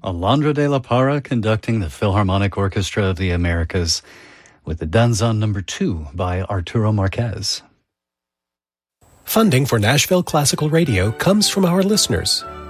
Alondra de la Parra conducting the Philharmonic Orchestra of the Americas with the Danzón No. 2 by Arturo Marquez. Funding for Nashville Classical Radio comes from our listeners,